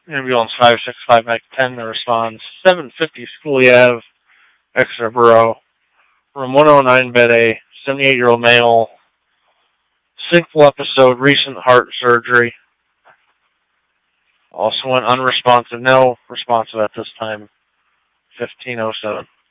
Ambulance 565 Mike 10 responds. 750 Schooley Ave, Exeter Borough. Room 109, bed A, 78-year-old male. Syncopal episode, recent heart surgery. Also went unresponsive. No responsive at this time. 1507.